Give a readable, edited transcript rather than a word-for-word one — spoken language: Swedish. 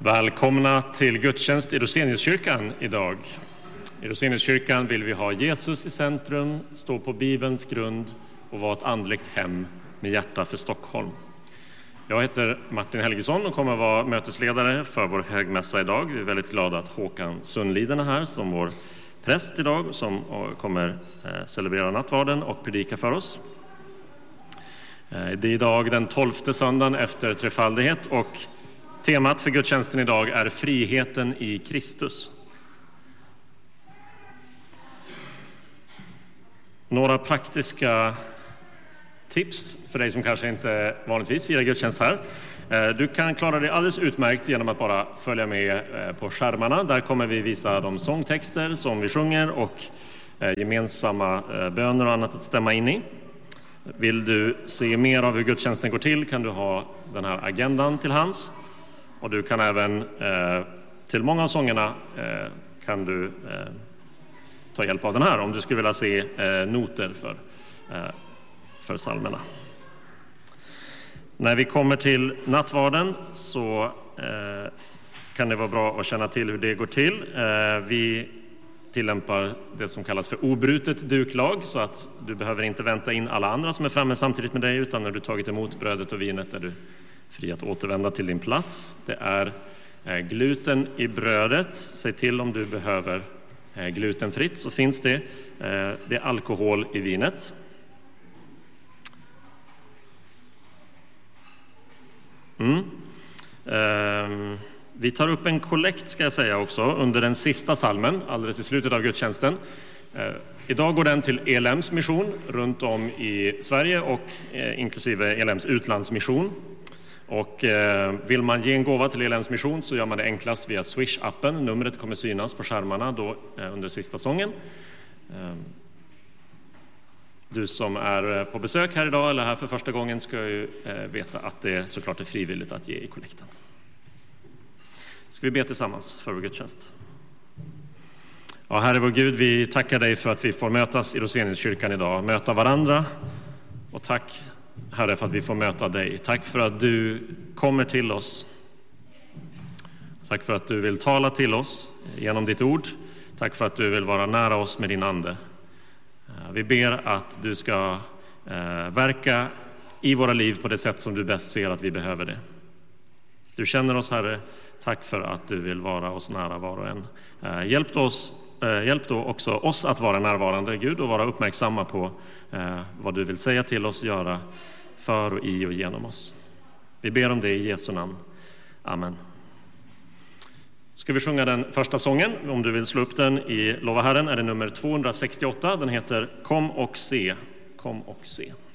Välkomna till gudstjänst i Roseniuskyrkan idag. I Roseniuskyrkan vill vi ha Jesus i centrum, stå på Bibelns grund och vara ett andligt hem med hjärta för Stockholm. Jag heter Martin Helgesson och kommer att vara mötesledare för vår högmässa idag. Vi är väldigt glada att Håkan Sundliden är här som vår präst idag som kommer celebrera nattvarden och predika för oss. Det är idag den 12:e söndagen efter trefaldighet och temat för gudstjänsten idag är friheten i Kristus. Några praktiska tips för dig som kanske inte vanligtvis firar gudstjänst här. Du kan klara dig alldeles utmärkt genom att bara följa med på skärmarna. Där kommer vi visa de sångtexter som vi sjunger och gemensamma böner och annat att stämma in i. Vill du se mer av hur gudstjänsten går till kan du ha den här agendan till hands. Och du kan även, till många av sångerna, kan du ta hjälp av den här om du skulle vilja se noter för psalmerna. När vi kommer till nattvarden så kan det vara bra att känna till hur det går till. Vi tillämpar det som kallas för obrutet duklag så att du behöver inte vänta in alla andra som är framme samtidigt med dig, utan när du tagit emot brödet och vinet är du fri att återvända till din plats. Det är gluten i brödet. Säg till om du behöver glutenfritt, så finns det. Det är alkohol i vinet. Vi tar upp en kollekt ska jag säga också under den sista psalmen alldeles i slutet av gudstjänsten. Idag går den till ELMs mission runt om i Sverige och inklusive ELMs utlandsmission. Och vill man ge en gåva till ELMs mission så gör man det enklast via Swish-appen. Numret kommer synas på skärmarna då under sista sången. Du som är på besök här idag eller här för första gången ska ju veta att det såklart är frivilligt att ge i kollekten. Ska vi be tillsammans för vår gudstjänst? Ja, Herre vår Gud, vi tackar dig för att vi får mötas i Roseniuskyrkan idag, möta varandra. Och tack Herre för att vi får möta dig. Tack för att du kommer till oss. Tack för att du vill tala till oss genom ditt ord. Tack för att du vill vara nära oss med din ande. Vi ber att du ska verka i våra liv på det sätt som du bäst ser att vi behöver det. Du känner oss, Herre. Tack för att du vill vara oss nära var och en. Hjälp då också oss att vara närvarande, Gud, och vara uppmärksamma på vad du vill säga till oss, göra för och i och genom oss. Vi ber om det i Jesu namn. Amen. Ska vi sjunga den första sången? Om du vill slå upp den i Lova Herren är det nummer 268. Den heter Kom och se, kom och se.